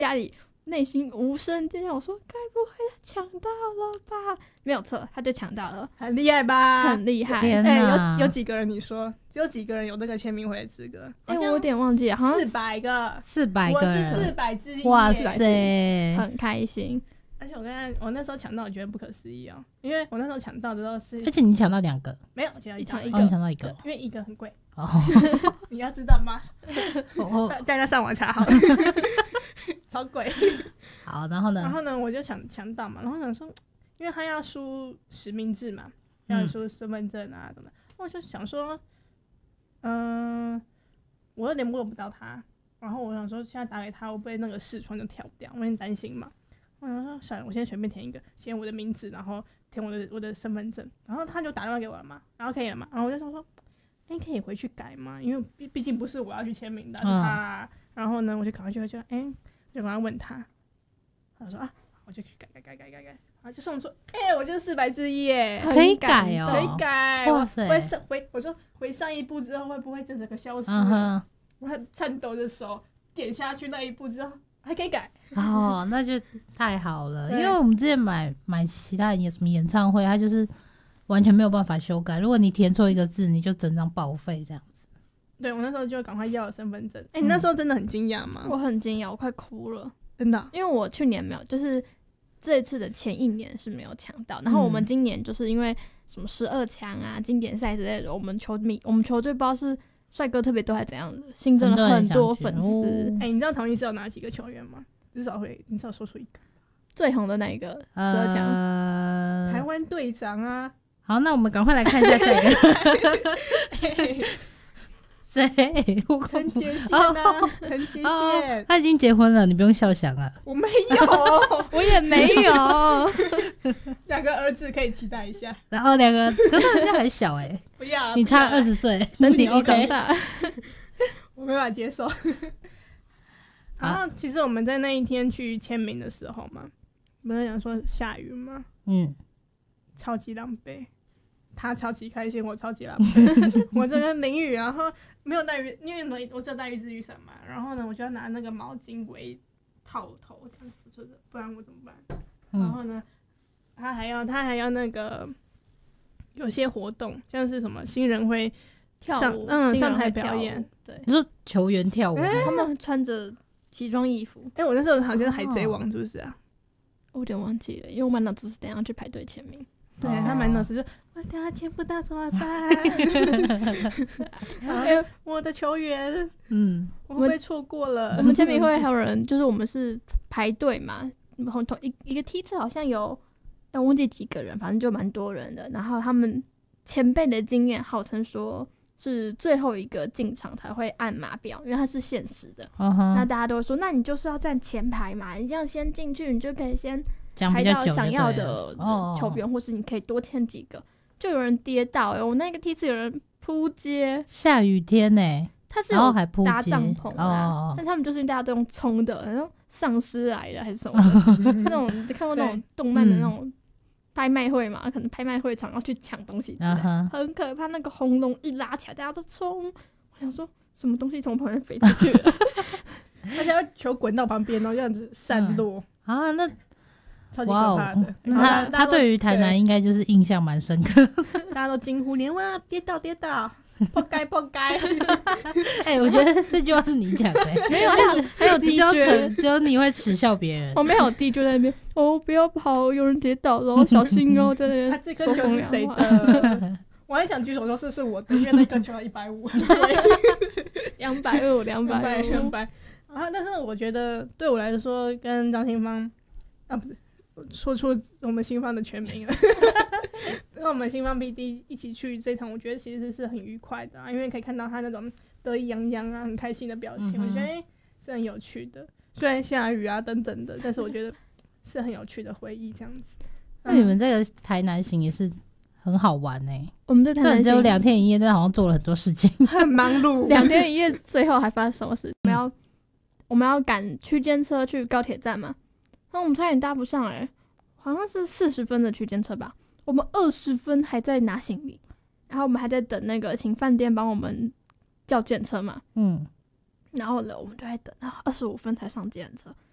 家里内心无声尖叫，我说该不会他抢到了吧？没有错，他就抢到了， 很厉害吧？ 很厉害。 天哪有几个人？你说只有几个人有那个签名会的资格？ 我有点忘记了，好像 400个 ，400 我是个人， 400之一。 哇塞， 很开心。 而且我那时候抢到，我觉得不可思议哦，因为我那时候抢到的时候是而且你抢到2个， 没有，抢到一抢个， 哦，你抢到1个， 因为一个很贵， 哦， 你要知道吗？ 哦， 大家上网查好了，超贵。 好，然后呢？ 然后呢，我就抢到嘛，然后想说，因为他要输实名制嘛，要输身份证啊什么的，我就想说，我有点摸不到他，然后我想说，现在打给他，会不会那个视窗就跳掉？我有点担心嘛。我想说，算了，我先随便填一个，写我的名字，然后填我的身份证，然后他就打电话给我了嘛，然后可以了嘛，然后我就想说，可以回去改嘛，因为毕竟不是我要去签名的，是他。然后呢，我就赶快去，就赶快问他，他说我就去改，然后就送出，我就是400之一耶， 可以改哦， 可以改。 哇塞！ 我说回上一步之后会不会就整个消失？我很颤抖的手点下去那一步之后还可以改。 哦，那就太好了，因为我们之前买其他人什么演唱会，它就是完全没有办法修改，如果你填错一个字，你就整张报废这样子。 对，我那时候就赶快要了身份证。你那时候真的很惊讶吗？ 我很惊讶，我快哭了， 真的， 因为我去年没有，就是这一次的前一年是没有抢到，然后我们今年就是因为什么12强啊、经典赛之类的，我们球队不知道是帅哥特别多还是怎样的，新增了很多粉丝。 你知道同一次有哪几个球员吗？你至少说出一个最红的那一个12强， 台湾队长啊。 好，那我们赶快来看一下下一个。谁？ 陈杰宪啊，陈杰宪， 他已经结婚了，你不用笑想了。 我没有， 我也没有。 2个儿子可以期待一下。 然后2个，可是人家还小不要， 你差20岁， 等你 OK 大， 我没办法接受。然后其实我们在那一天去签名的时候嘛，不是讲说下雨吗？超级狼狈。他超级开心，我超级狼狈。我这个淋雨，然后没有带雨，因为我只有带一支雨伞嘛。然后呢，我就要拿那个毛巾围套头，这样扶着，不然我怎么办？然后呢，他还要那个有些活动，像是什么新人会上台表演。 对， 你说球员跳舞， 他们穿着西装衣服。 我那时候好像是海贼王，是不是啊？ 我有点忘记了，因为我满脑子是等一下去排队签名。 对，他满脑子就我等下签不到怎么办？我的球员，我会不会错过了？ 我们签名会还有人，就是我们是排队嘛，同一个梯次好像有，我忘记几个人，反正就蛮多人的。然后他们前辈的经验号称说是最后一个进场才会按码表，因为它是限时的。那大家都会说，那你就是要站前排嘛，你这样先进去，你就可以先排到想要的球员，或是你可以多签几个。就有人跌倒，我那个梯次有人扑街， 下雨天呢， 他是有搭帐篷的，但他们就是大家都用冲的，好像丧尸来的还是什么的那种，你看过那种动漫的那种拍卖会嘛？可能拍卖会场要去抢东西之类很可怕。那个红龙一拉起来，大家都冲。我想说，什么东西从旁边飞出去了？ 而且要球滚到旁边，然后这样子散落那超级可怕的。 那他对于台南应该就是印象蛮深刻， 大家都惊呼连哇跌倒，破该。 我觉得这句话是你讲的， 没有，还有 DJ， 只有你会耻笑别人。 我没有 DJ 在那边，不要跑，有人跌倒，然后小心哦，在那边。 这颗球是谁的？我还想举手说是我的，因为那颗球要150 250。但是我觉得对我来说，跟张清芳不是说出我们新方的全名了。跟我们新方 PD 一起去这趟，我觉得其实是很愉快的因为可以看到他那种得意洋洋啊、很开心的表情，我觉得是很有趣的。虽然下雨啊等等的，但是我觉得是很有趣的回忆这样子。 那你们这个台南行也是很好玩我们在台南只有2天1夜，但好像做了很多事情， 很忙碌。 2天1夜最后还发生什么事？我们要赶区间车去高铁站嘛，然后我们差点搭不上好像是40分的区间车吧，我们20分还在拿行李，然后我们还在等那个请饭店帮我们叫计程车嘛，然后呢我们就在等，然后25分才上计程车，